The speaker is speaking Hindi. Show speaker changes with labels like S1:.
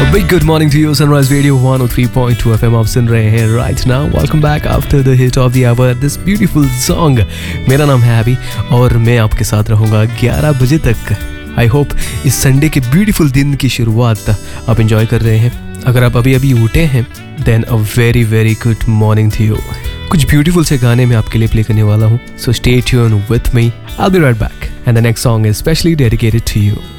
S1: Big good morning to you sunrise radio 103.2 FM आप सुन रहे हैं right now. Welcome back after the hit of the our this beautiful song. मेरा नाम है अभी और मैं आपके साथ रहूंगा 11 बजे तक। आई होप इस संडे के ब्यूटीफुल दिन की शुरुआत आप एंजॉय कर रहे हैं। अगर आप अभी अभी उठे हैं then a very very good morning to you. कुछ ब्यूटीफुल से गाने मैं आपके लिए प्ले करने वाला हूँ, so stay tune with me. I will be right back and the next song is specially dedicated to you.